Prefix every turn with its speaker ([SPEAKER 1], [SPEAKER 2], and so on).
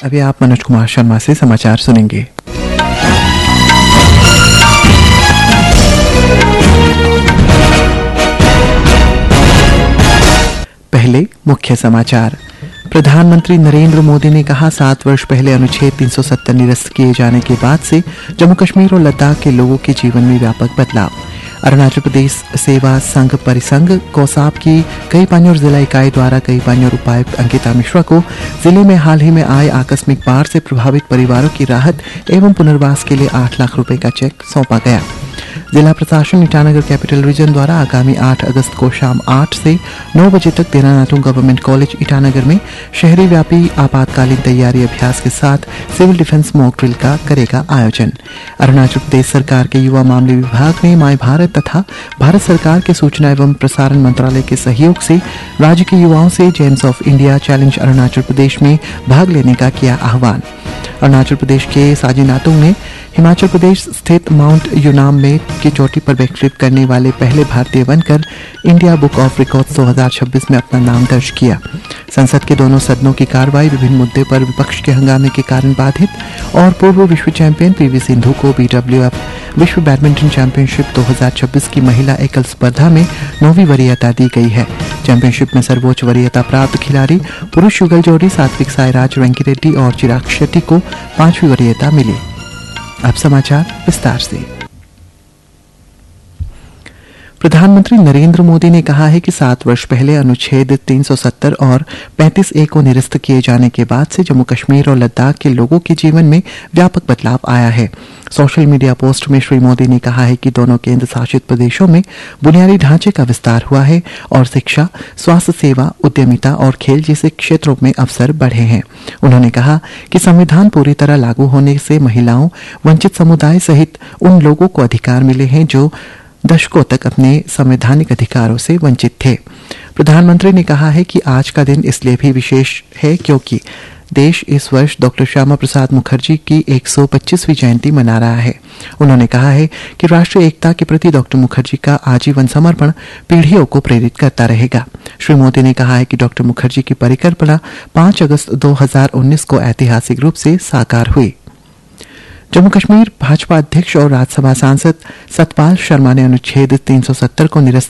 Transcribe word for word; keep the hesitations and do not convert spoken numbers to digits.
[SPEAKER 1] अभी आप मनोज कुमार शर्मा से समाचार सुनेंगे। पहले मुख्य समाचार। प्रधानमंत्री नरेंद्र मोदी ने कहा, सात वर्ष पहले अनुच्छेद तीन सौ सत्तर निरस्त किए जाने के बाद से जम्मू कश्मीर और लद्दाख के लोगों के जीवन में व्यापक बदलाव। अरुणाचल प्रदेश सेवा संघ परिसंघ कोसाप की कई पान्योर जिला इकाई द्वारा कई पान्योर उपायुक्त अंकिता मिश्रा को जिले में हाल ही में आए आकस्मिक बाढ़ से प्रभावित परिवारों की राहत एवं पुनर्वास के लिए आठ लाख रुपए का चेक सौंपा गया। जिला प्रशासन ईटानगर कैपिटल रीजन द्वारा आगामी आठ अगस्त को शाम आठ से नौ बजे तक देरा नातुंग गवर्नमेंट कॉलेज ईटानगर में शहरी व्यापी आपातकालीन तैयारी अभ्यास के साथ सिविल डिफेंस मॉक ड्रिल का करेगा आयोजन। अरुणाचल प्रदेश सरकार के युवा मामले विभाग ने माय भारत तथा भारत सरकार के सूचना एवं प्रसारण मंत्रालय के सहयोग से राज्य के युवाओं से James of India challenge Arunachal Pradesh में भाग लेने का किया आह्वान। अरुणाचल प्रदेश के साजी नातुंग ने हिमाचल प्रदेश स्थित माउंट यूनाम में की चोटी पर बैकफ्लिप करने वाले पहले भारतीय बनकर इंडिया बुक ऑफ रिकॉर्ड्स दो हज़ार छब्बीस में अपना नाम दर्ज किया। संसद के दोनों सदनों की कार्रवाई विभिन्न मुद्दे पर विपक्ष के हंगामे के कारण बाधित और पूर्व विश्व चैंपियन पीवी सिंधु को बीडब्ल्यूएफ विश्व बैडमिंटन चैंपियनशिप दो हज़ार छब्बीस की महिला एकल स्पर्धा में नौवीं वरीयता दी गई है। चैंपियनशिप में सर्वोच्च वरीयता प्राप्त खिलाड़ी पुरुष युगल जोड़ी सात्विक साईराज वेंकीरेड्डी और चिराग शेट्टी को पांचवी वरीयता मिली। अब समाचार विस्तार से। प्रधानमंत्री नरेंद्र मोदी ने कहा है कि सात वर्ष पहले अनुच्छेद तीन सौ सत्तर और पैंतीस ए को निरस्त किए जाने के बाद से जम्मू कश्मीर और लद्दाख के लोगों के जीवन में व्यापक बदलाव आया है। सोशल मीडिया पोस्ट में श्री मोदी ने कहा है कि दोनों केंद्र शासित प्रदेशों में बुनियादी ढांचे का विस्तार हुआ है और शिक्षा, स्वास्थ्य सेवा, उद्यमिता और खेल जैसे क्षेत्रों में अवसर बढ़े हैं। उन्होंने कहा कि संविधान पूरी तरह लागू होने से महिलाओं, वंचित समुदाय सहित उन लोगों को अधिकार मिले हैं जो दशकों तक अपने संवैधानिक अधिकारों से वंचित थे। प्रधानमंत्री ने कहा है कि आज का दिन इसलिए भी विशेष है क्योंकि देश इस वर्ष डॉक्टर श्यामा प्रसाद मुखर्जी की एक सौ पच्चीसवीं जयंती मना रहा है। उन्होंने कहा है कि राष्ट्रीय एकता के प्रति डॉक्टर मुखर्जी का आजीवन समर्पण पीढ़ियों को प्रेरित करता रहेगा। श्री मोदी ने कहा है कि डॉक्टर मुखर्जी की परिकल्पना पांच अगस्त दो हज़ार उन्नीस को ऐतिहासिक रूप से साकार हुई। जम्मू कश्मीर भाजपा अध्यक्ष और राज्यसभा सांसद सतपाल शर्मा ने अनुच्छेद तीन सौ सत्तर को निरस्त